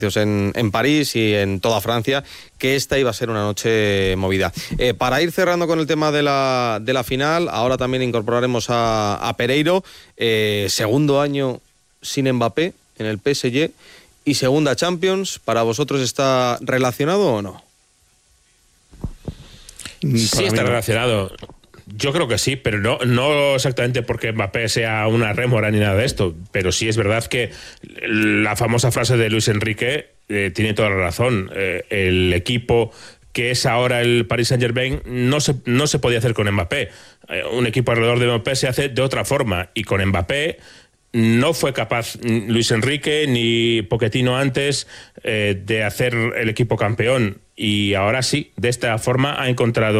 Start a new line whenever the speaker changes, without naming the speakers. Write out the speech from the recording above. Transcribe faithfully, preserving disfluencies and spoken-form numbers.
En, en París y en toda Francia, que esta iba a ser una noche movida. Eh, para ir cerrando con el tema de la, de la final, ahora también incorporaremos a, a Pereiro, eh, segundo año sin Mbappé en el P S G y segunda Champions. ¿Para vosotros está relacionado o no?
Sí está relacionado. Yo creo que sí, pero no, no exactamente porque Mbappé sea una rémora ni nada de esto, pero sí es verdad que la famosa frase de Luis Enrique eh, tiene toda la razón. Eh, el equipo que es ahora el Paris Saint-Germain no se, no se podía hacer con Mbappé. Eh, un equipo alrededor de Mbappé se hace de otra forma, y con Mbappé no fue capaz Luis Enrique ni Pochettino antes eh, de hacer el equipo campeón, y ahora sí, de esta forma ha encontrado